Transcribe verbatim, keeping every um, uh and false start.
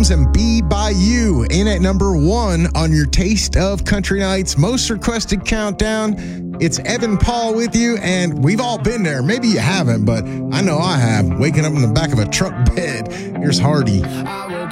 Combs and Be By You. In at number one on your Taste of Country Nights most requested countdown. It's Evan Paul with you, and we've all been there. Maybe you haven't, but I know I have. Waking up in the back of a truck bed. Here's Hardy. I woke